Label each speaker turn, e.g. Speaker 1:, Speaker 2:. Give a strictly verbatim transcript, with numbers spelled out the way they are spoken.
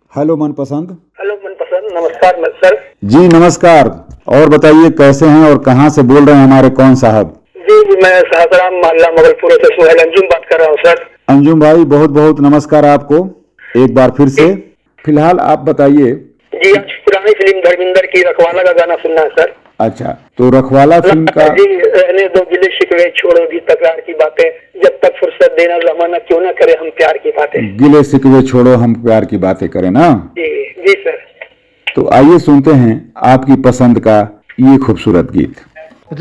Speaker 1: Hello मनपसंद।
Speaker 2: Hello मनपसंद, नमस्कार सर।
Speaker 1: जी नमस्कार। और बताइए कैसे हैं और कहाँ से बोल रहे हैं हमारे कौन साहब?
Speaker 2: जी मैं सासाराम मोहल्ला मोगलपुर से सुहेल अंजुम बात कर रहा हूँ सर।
Speaker 1: अंजुम भाई बहुत बहुत नमस्कार आपको एक बार फिर से। फिलहाल आप बताइए।
Speaker 2: जी आज पुरानी फिल्म धर्मिंदर की रखवाला का गाना सुनना है सर।
Speaker 1: अच्छा, तो रखवाला फिल्म का
Speaker 2: जी रहने दो गिले शिकवे, छोड़ो भी तकरार की बातें, जब तक फुर्सत देना जमाना, क्यों ना करे हम प्यार की बातें।
Speaker 1: गिले शिकवे छोड़ो हम प्यार की बातें करें ना।
Speaker 2: जी जी सर।
Speaker 1: तो आइए सुनते हैं आपकी पसंद का ये खूबसूरत गीत।